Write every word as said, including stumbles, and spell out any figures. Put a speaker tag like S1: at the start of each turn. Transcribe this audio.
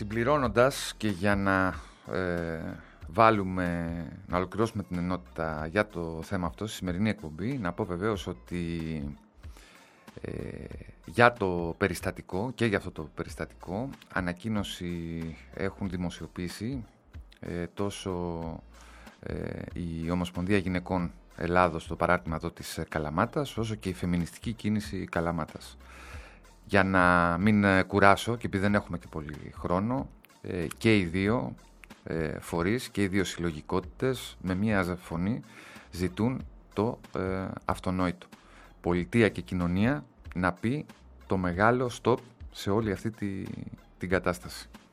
S1: Συμπληρώνοντας και για να ε, βάλουμε, να ολοκληρώσουμε την ενότητα για το θέμα αυτό στη σημερινή εκπομπή, να πω βεβαίως ότι ε, για το περιστατικό και για αυτό το περιστατικό ανακοίνωση έχουν δημοσιοποιήσει ε, τόσο ε, η Ομοσπονδία Γυναικών Ελλάδος, το παράρτημα εδώ της Καλαμάτας, όσο και η φεμινιστική κίνηση Καλαμάτας. Για να μην κουράσω και επειδή δεν έχουμε και πολύ χρόνο, και οι δύο φορείς και οι δύο συλλογικότητες με μία φωνή ζητούν το αυτονόητο. Πολιτεία και κοινωνία να πει το μεγάλο stop σε όλη αυτή τη, την κατάσταση.